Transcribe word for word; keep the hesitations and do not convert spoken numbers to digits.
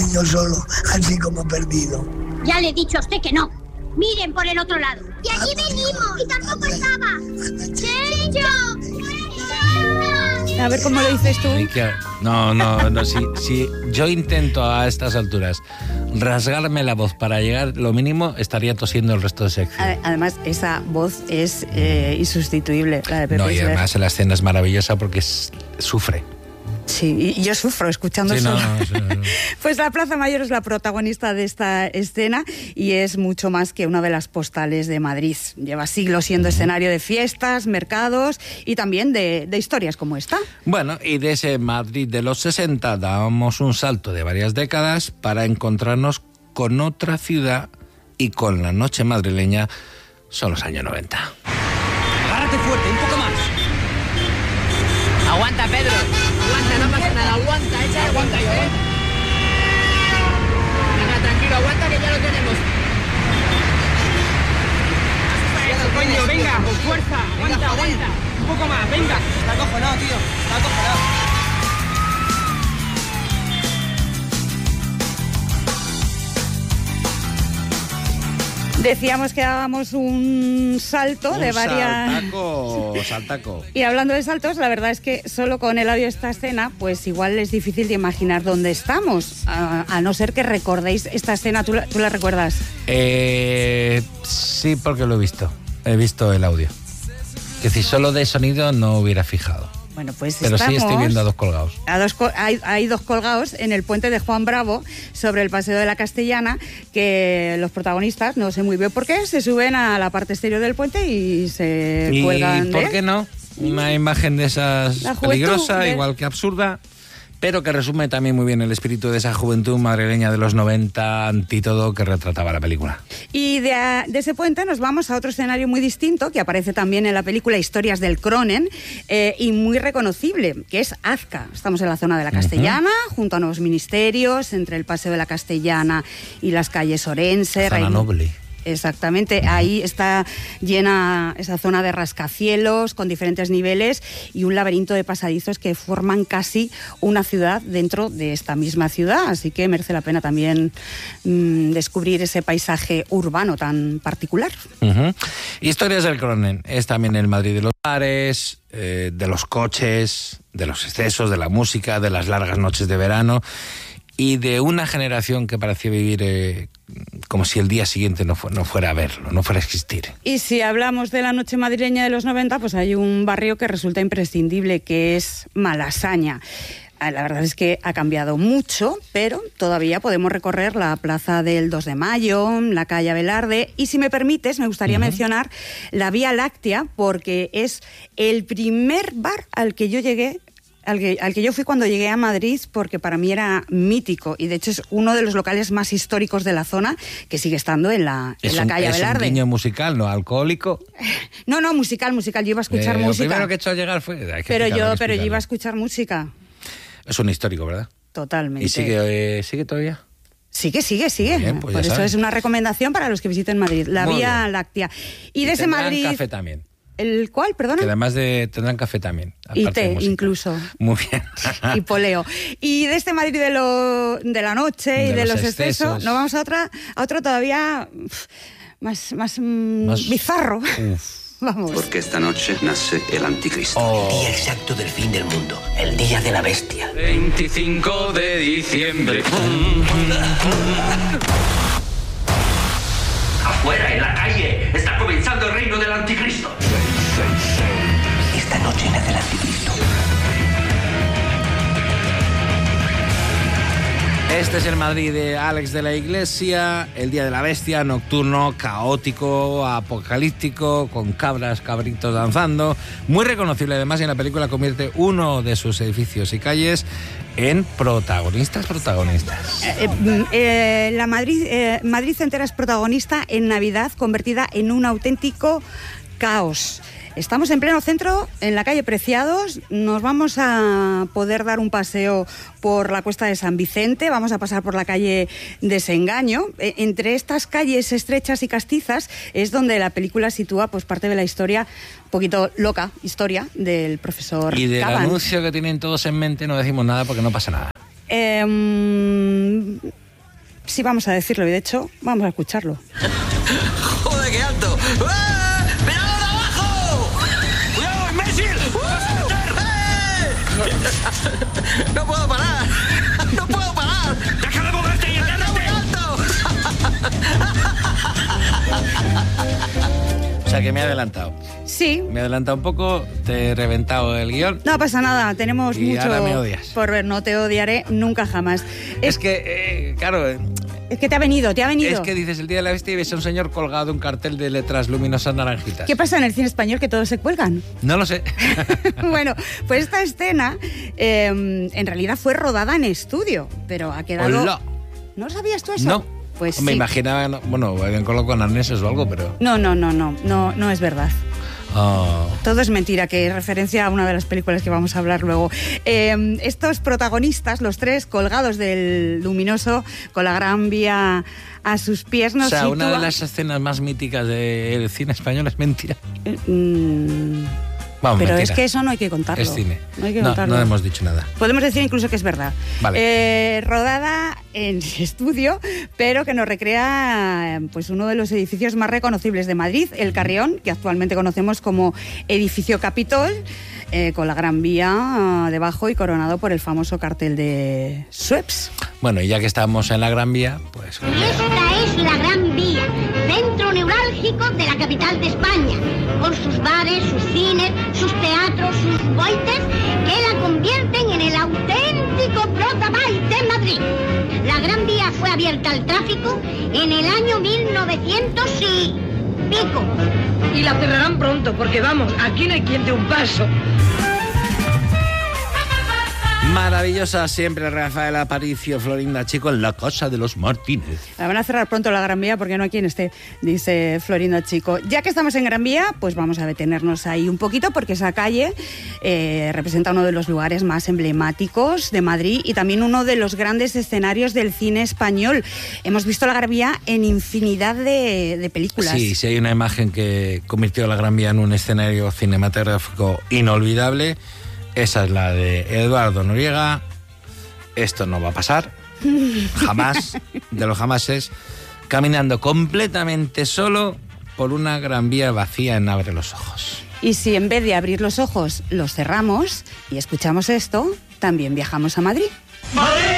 niño solo, así como perdido. Ya le he dicho a usted que no. Miren por el otro lado. Y allí venimos. Y tampoco estaba. ¡Chencho! A ver cómo lo dices tú. No, no, no. Si, si yo intento a estas alturas rasgarme la voz para llegar, lo mínimo estaría tosiendo el resto de sección. Además, esa voz es eh, insustituible, la de Pepe No, y Isler. además la escena es maravillosa porque es, sufre. Sí, y yo sufro escuchando Sí, eso. no, no, sí, no. Pues la Plaza Mayor es la protagonista de esta escena y es mucho más que una de las postales de Madrid. Lleva siglos siendo escenario de fiestas, mercados y también de, de historias como esta. Bueno, y de ese Madrid de los sesenta damos un salto de varias décadas para encontrarnos con otra ciudad y con la noche madrileña son los años noventa. Agárrate fuerte, un poco más. Aguanta, Pedro. Aguanta, no pasa nada, aguanta, echa, aguanta yo, ¿eh? Venga, tranquilo, aguanta que ya lo tenemos. Eso, coño, venga, con fuerza, aguanta, aguanta. Un poco más, venga. Está acojonado, tío, está acojonado. Decíamos que dábamos un salto Un de varias... saltaco, saltaco. Y hablando de saltos, la verdad es que solo con el audio de esta escena, pues igual es difícil de imaginar dónde estamos, a, a no ser que recordéis esta escena. ¿Tú la, tú la recuerdas? Eh, sí, porque lo he visto. He visto el audio. Que si solo de sonido no hubiera fijado. Bueno, pues Pero estamos... sí estoy viendo a dos colgados. A dos, hay, hay dos colgados en el puente de Juan Bravo sobre el Paseo de la Castellana, que los protagonistas, no sé muy bien por qué, se suben a la parte exterior del puente y se ¿Y cuelgan. por de... qué no? Una imagen de esas La juventud, peligrosa, de... igual que absurda, pero que resume también muy bien el espíritu de esa juventud madrileña de los noventa, antídoto que retrataba la película. Y de, de ese puente nos vamos a otro escenario muy distinto, que aparece también en la película Historias del Cronen, eh, y muy reconocible, que es Azca. Estamos en la zona de la Castellana, uh-huh. junto a nuevos ministerios, entre el Paseo de la Castellana y las calles Orense. Zona noble. Exactamente, ahí está llena esa zona de rascacielos con diferentes niveles y un laberinto de pasadizos que forman casi una ciudad dentro de esta misma ciudad, así que merece la pena también mmm, descubrir ese paisaje urbano tan particular. Uh-huh. Historias del Cronen es también el Madrid de los bares, eh, de los coches, de los excesos, de la música, de las largas noches de verano y de una generación que parecía vivir eh, como si el día siguiente no, fu- no fuera a verlo, no fuera a existir. Y si hablamos de la noche madrileña de los noventa, pues hay un barrio que resulta imprescindible, que es Malasaña. La verdad es que ha cambiado mucho, pero todavía podemos recorrer la plaza del dos de mayo, la calle Abelarde, y si me permites, me gustaría uh-huh. mencionar la Vía Láctea, porque es el primer bar al que yo llegué Al que, al que yo fui cuando llegué a Madrid, porque para mí era mítico y de hecho es uno de los locales más históricos de la zona, que sigue estando en la, en la un, calle Abelarde. Es un guiño musical, ¿no? Alcohólico. No, no, musical, musical. Yo iba a escuchar eh, música. Lo primero que he hecho al llegar fue... Pero yo, pero yo iba a escuchar música. Es un histórico, ¿verdad? Totalmente. ¿Y sigue, eh, sigue todavía? Sigue, sigue, sigue. Bien, pues Por eso saben. Es una recomendación para los que visiten Madrid. La Muy Vía bien. Láctea. Y, y de ese tendrán Madrid... café también. ¿El cuál, perdona? Que además de tendrán café también. Y té, incluso. Muy bien. Y poleo. Y de este Madrid de, lo, de la noche de y de los, los excesos, excesos, nos vamos a otra, a otro todavía más, más, más bizarro. Uf. Vamos. Porque esta noche nace el anticristo. Oh. El día exacto del fin del mundo. El día de la bestia. veinticinco de diciembre. Afuera, en la calle, está comenzando el reino del anticristo. Esta noche nace el anticristo. Este es el Madrid de Alex de la Iglesia, el día de la bestia, nocturno, caótico, apocalíptico, con cabras, cabritos danzando. Muy reconocible además, y en la película convierte uno de sus edificios y calles en protagonistas, protagonistas. Eh, eh, la Madrid, eh, Madrid entera es protagonista en Navidad, convertida en un auténtico caos. Estamos en pleno centro, en la calle Preciados. Nos vamos a poder dar un paseo por la Cuesta de San Vicente. Vamos a pasar por la calle Desengaño. E- entre estas calles estrechas y castizas es donde la película sitúa pues parte de la historia, un poquito loca, historia del profesor Y del Caban. anuncio que tienen todos en mente no decimos nada porque no pasa nada. Eh, sí vamos a decirlo y de hecho vamos a escucharlo. ¡Joder, qué alto! ¡Ah! ¡Mirad abajo! ¡Cuidado, imbécil! ¡Uh! ¡Eh! ¡No puedo parar! ¡No puedo parar! ¡Deja de moverte y ¡está muy alto! O sea que me he adelantado. Sí. Me he adelantado un poco, te he reventado el guión. No pasa nada, tenemos y mucho ahora me odias. por ver, no te odiaré nunca jamás. Es, es que, eh, claro... Es que te ha venido, te ha venido. Es que dices el Día de la Bestia y ves a un señor colgado de un cartel de letras luminosas naranjitas. ¿Qué pasa en el cine español que todos se cuelgan? No lo sé. Bueno, pues esta escena eh, en realidad fue rodada en estudio, pero ha quedado... Hola. ¿No sabías tú eso? No. Pues me sí. imaginaba, bueno, habían colocado con arneses o algo, pero... No, no, no, no, no, no es verdad. Oh. Todo es mentira, que es referencia a una de las películas que vamos a hablar luego. Eh, estos protagonistas, los tres, colgados del luminoso, con la Gran Vía a sus pies, nos O sea, sitúa... una de las escenas más míticas del cine español es mentira. Eh, mm... Vamos, Pero mentira. es que eso no hay que contarlo. Es cine. No hay que no, contarlo. no hemos dicho nada. Podemos decir incluso que es verdad. Vale. Eh, rodada en estudio, pero que nos recrea pues uno de los edificios más reconocibles de Madrid, el Carrión, que actualmente conocemos como Edificio Capitol, eh, con la Gran Vía uh, debajo y coronado por el famoso cartel de Sueps. Bueno, y ya que estamos en la Gran Vía, pues... Esta es la Gran Vía, centro neurálgico de la capital de España, con sus bares, sus cines, sus teatros, sus boites, que la convierten en el auténtico Protobay de Madrid. La Gran Vía fue abierta al tráfico en el año mil novecientos y pico. Y la cerrarán pronto, porque vamos, aquí no hay quien dé un paso. Maravillosa siempre Rafaela Aparicio, Florinda Chico en la casa de los Martínez. La van a cerrar pronto la Gran Vía porque no hay quien esté, dice Florinda Chico. Ya que estamos en Gran Vía, pues vamos a detenernos ahí un poquito porque esa calle eh, representa uno de los lugares más emblemáticos de Madrid y también uno de los grandes escenarios del cine español. Hemos visto la Gran Vía en infinidad de, de películas. Sí, sí hay una imagen que convirtió a la Gran Vía en un escenario cinematográfico inolvidable. Esa es la de Eduardo Noriega. Esto no va a pasar. Jamás, de los jamases. Caminando completamente solo por una Gran Vía vacía en Abre los Ojos. Y si en vez de abrir los ojos los cerramos y escuchamos esto, también viajamos a Madrid. ¡Madrid!